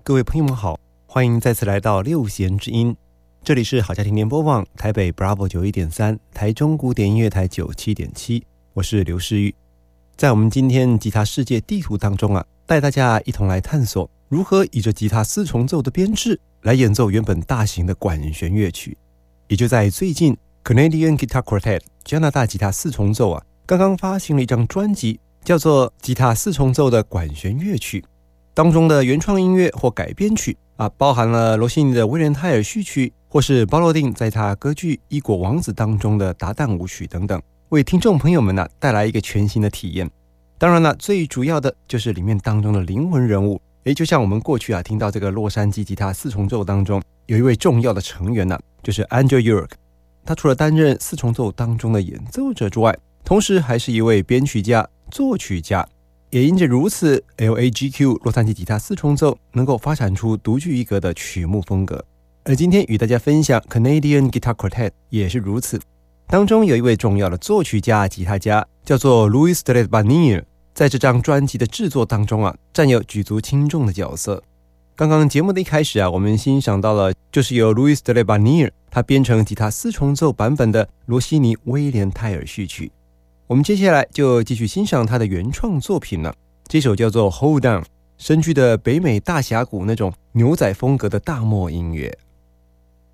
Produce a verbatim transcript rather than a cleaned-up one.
各位朋友们好，欢迎再次来到六弦之音，这里是好家庭联播网台北 Bravo 九一点三，台中古典音乐台九七点七，我是刘世玉。在我们今天吉他世界地图当中啊，带大家一同来探索如何以着吉他四重奏的编制来演奏原本大型的管弦乐曲。也就在最近 Canadian Guitar Quartet 加拿大吉他四重奏啊，刚刚发行了一张专辑，叫做吉他四重奏的管弦乐曲，当中的原创音乐或改编曲啊，包含了罗西尼的威廉泰尔序曲，或是鲍罗定在他歌剧《伊果王子》当中的达旦舞曲等等，为听众朋友们呢、啊、带来一个全新的体验。当然了，最主要的就是里面当中的灵魂人物，也就像我们过去啊听到这个洛杉矶吉他四重奏当中有一位重要的成员呢、啊，就是 Andrew York。他除了担任四重奏当中的演奏者之外，同时还是一位编曲家、作曲家。也因着如此 ，L A G Q 洛杉矶吉他四重奏能够发展出独具一格的曲目风格。而今天与大家分享 Canadian Guitar Quartet 也是如此。当中有一位重要的作曲家、吉他家，叫做 Louis Dell'Abate， 在这张专辑的制作当中啊，占有举足轻重的角色。刚刚节目的一开始啊，我们欣赏到了就是由 Louis Dell'Abate 他编成吉他四重奏版本的罗西尼威廉泰尔序曲。我们接下来就继续欣赏他的原创作品了，这首叫做 Hold On， 深具的北美大峡谷那种牛仔风格的大漠音乐。